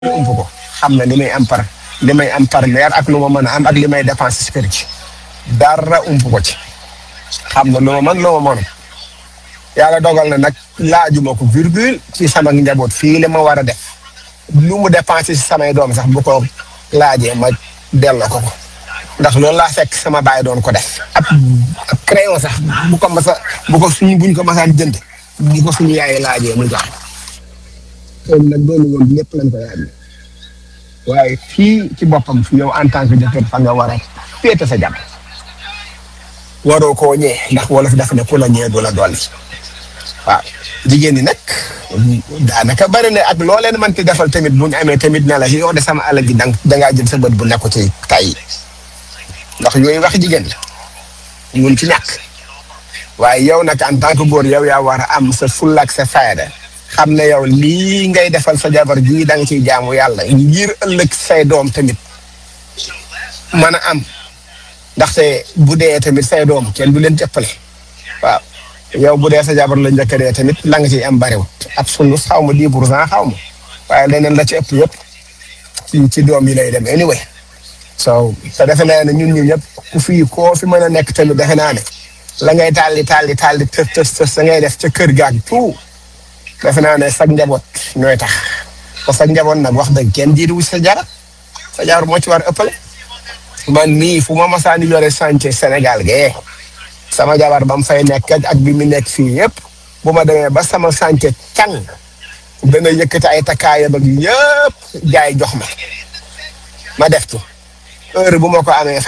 ump ko xam na li may am par weer ak lu ma mën a am ak li may dépense si kër gi dara ump ko ci xam na lu ma mën lu ma mënu yàlla dogal na nag laajuma ko virgule ci sama njaboot fii li ma war a def lu mu dépensé si samay doom sax bu ko laajee ma delloo ko ndax loolu laa fekk sama baay doon ko def ab crayon sax bu ko suñu buñ ko masaan jënd di ko suñu yaay laajee mu jox loolu nag doonu woon lépp lañ ko laaj waaye fii ci boppam fi yow en tant que jëkkër fa nga war a féete sa jàmm waroo koo ñee ndax wolof daf ne ku la ñee du la dolli waaw jigéen ñi nag daanaka bari na ak loo leen mën ti defal tamit bu ñu amee tamit ne la yow de sama alal ji dangaa jël sa bët bu nekku ci tay ndax yooyu wax jigéen la mun ci ñàkk waaye yow nag en tant que góor yow yaa war a am sa fulla ak sa fayda xam ne yow lii ngay defal sa jabar ji da nga ciy jaamu yàlla ngir ëllëg say doom tamit mën a am ndaxte bu dee tamit say doom kenn du leen jëppale waaw yow bu dee sa jabar la njëkk a dee tamit la nga ciy am bariwut ab sulus xaw ma 10% xaw ma waaye leneen la ci ëpp yëpp ci doom yi lay dem anyway so te defe naa ne ñun ñëpp ku fii koo fi mën a nekk tamit defe naa ne la ngay tàlli tës sa ngay def ca kër gaag tout defe naa ne sag njaboot ñooy tax te sag njaboot nag wax dëgg kenn jiitu sa jabar moo ci war a ëppale man nii fu ma masaani yore chantier Sénégal gee sama jabar ba mu fay nekk ak bi mu nekk fii yëpp bu ma demee ba sama chantier càng dana yëkkati ay takkaayam ak yëpp jaay jox ma def ci heure bu ma ko amee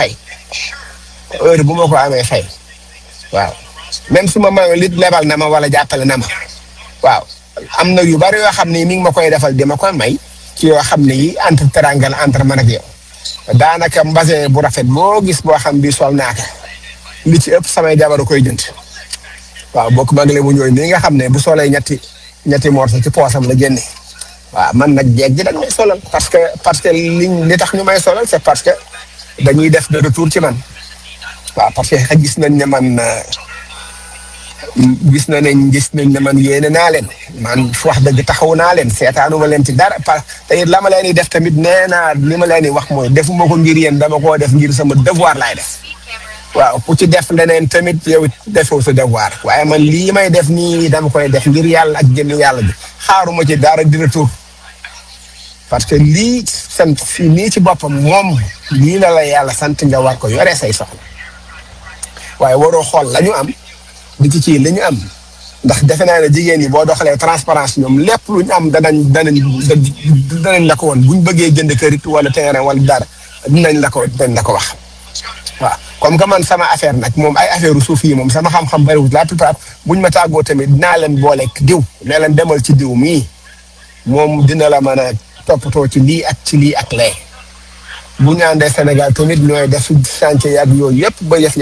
fay waaw même su ma mayoo lit lebal na ma wala jàppale na ma waaw am na yu bari yoo xam ne mi ngi ma koy defal di ma koy may ci yoo xam ne yi entre teranga entre man ak yow daanaka mbasin bu rafet boo gis boo xam bi sol naa ko li ci ëpp samay jabaru koy jënd waaw bokk magale bu ñooy nii nga xam ne bu solee ñetti morso ci poosam la génne waaw man nag jeeg ji dañ may solal parce que li tax ñu may solal c'est parce que dañuy def de retour ci man waaw parce que gis nañ ne man yéene naa leen man wax dëgg taxaw naa leen seetaanuma leen ci dara te it la ma leen di def tamit nee naa li ma leen di wax mooy defuma ko ngir yéen dama koo def ngir sama devoir laay def waaw ku ci def leneen tamit yow defoo sa devoir waaye man lii may def nii dama koy def ngir yàlla ak jënd yàlla bi xaaruma ci dara di retour parce que lii sant fii nii ci boppam moom lii la yàlla sant nga war ko yore say soxla waaye waroo xool la ñu am di ci li ñu am ndax defe naa ne jigéen ñi boo doxalee transparence ñoom lépp lu ñu am danañ la ko woon buñ bëggee jënd kër it wala terrain wala dara dinañ la ko wax waaw comme que man sama affaire nag moom ay affaire suuf yi moom sama xam-xam bariwul la plupart buñ ma tàggoo tamit dinaa leen booleeg diw ne leen demal ci diw mii moom dina la mën a toppatoo ci lii ak lee bu ñu àndee Sénégal tamit ñooy def chantier ak yooyu yëpp ba yëf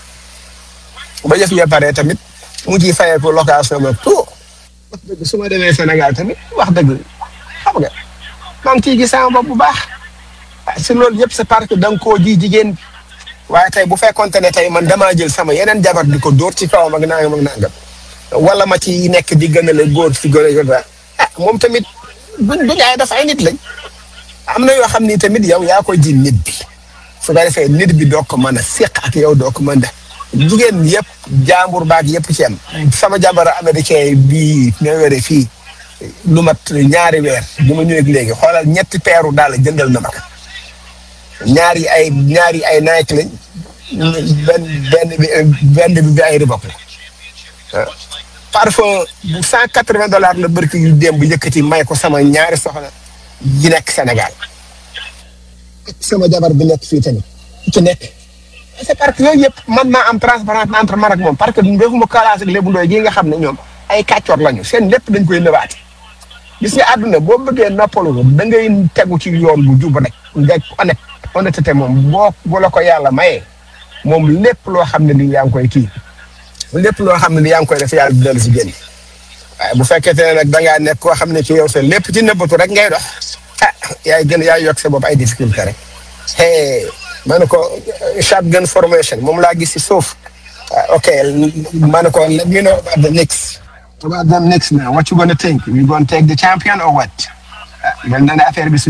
ya pare tamit mu ciy fayee ko location ak tout wax dëgg su ma demee Sénégal tamit wax dëgg xam nga maa ngi ciy gis sama bopp bu baax si loolu yëpp c'est parce que da nga koo ji jigéen waaye tey bu fekkonte ne tey man damaa jël sama yeneen jabar di ko dóor ci kawam ak nangam wala ma ci nekk di gën a la góor fi gën a moom tamit duñ ay def ay nit lañ am na yoo xam ni tamit yow yaa koy ji nit bi su ko defee nit bi doo ko mën a séq ak yow doo ko mën a jigéen yëpp jaambur baag yëpp ci am sama jabar américain bii ne wéree fii lu mat 2 weer bi ma ñëwee léegi xoolal 3 peeru daal jëndal na ma ko ñaari ay Nike lañ benn bi ay Reebok la parfum bu $180 la bërki yu démb yëkkati may ko sama ñaari soxna yi nekk Sénégal sama jabar bi nekk fii tamit ci nekk c'est parce que yooyu yëpp man maa am transparence entre man ak moom parce que defuma kalaas ak Lébu Ndoy gi nga xam ne ñoom ay kàccoor lañu seen lépp dañ koy nëbaate gis nga àdduna boo bëggee noppalu da ngay tegu ci yoon bu jub rek nga honnêteté moom boo la ko yàlla mayee moom lépp loo xam ne lii yaa ngi koy kii lépp loo xam ne lii yaa ngi koy def yàlla di dellu si génn waaye bu fekkente ne nag da ngaa nekk koo xam ne ci yow sa lépp ci nëbbatu rek ngay dox yaay yokk sa bopp ay difficulté rek ma ne ko shotgun formation moom laa gis si suuf ok ma ne ko let me know about the next now what you gonna think you gonna take the champion or what mel na ne affaire bi